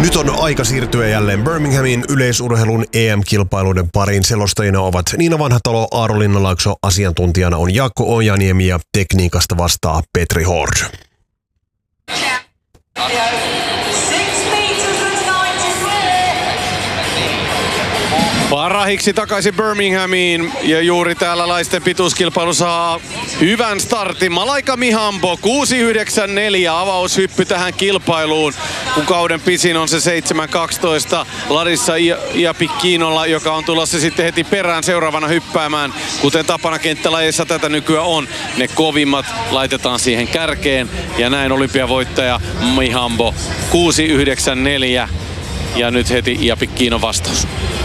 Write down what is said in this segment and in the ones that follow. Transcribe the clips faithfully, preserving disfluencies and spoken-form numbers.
Nyt on aika siirtyä jälleen Birminghamin yleisurheilun E M-kilpailuiden pariin. Selostajina ovat Niina Vanhatalo, Aaro Linnanlaakso, asiantuntijana on Jaakko Ojaniemi ja tekniikasta vastaa Petri Hord. Parahiksi takaisin Birminghamiin ja juuri täällä laisten pituuskilpailu saa hyvän startin. Malaika Mihambo kuusi yhdeksän neljä avaushyppy tähän kilpailuun, kun kauden pisin on se seitsemän kaksitoista Larissa Iapikkinolla, joka on tulossa sitten heti perään seuraavana hyppäämään. Kuten tapana kenttälajeissa tätä nykyään on, ne kovimmat laitetaan siihen kärkeen ja näin olympiavoittaja Mihambo kuusi yhdeksän neljä ja nyt heti Iapikkino vastaus.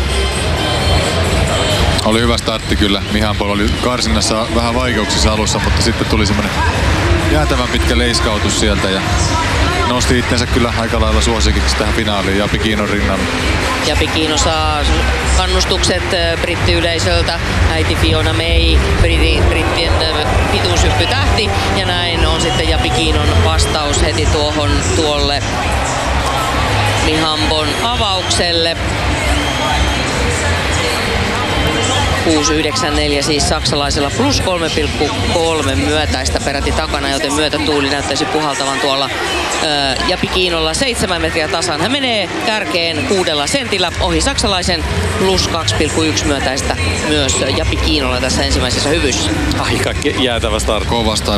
Oli hyvä startti kyllä. Mihambo oli karsinnassa vähän vaikeuksissa alussa, mutta sitten tuli semmoinen jäätävän pitkä leiskautus sieltä ja nosti itsensä kyllä aika lailla suosikiksi tähän finaaliin Iapikinon rinnalla. Iapikkino saa kannustukset brittiyleisöltä. Äiti Fiona May, Britin, brittien pituushyppytähti, ja näin on sitten Iapikinon vastaus heti tuohon tuolle Mihambon avaukselle. kuusi yhdeksän neljä siis saksalaisella plus kolme pilkku kolme myötäistä peräti takana, joten myötätuuli näyttäisi puhaltavan tuolla Iapikkinolla seitsemän metriä tasan. Hän menee kärkeen kuudella sentillä ohi saksalaisen plus kaksi pilkku yksi myötäistä myös Iapikkinolla tässä ensimmäisessä hyvyssä. Aika jäätävä start. Kova start.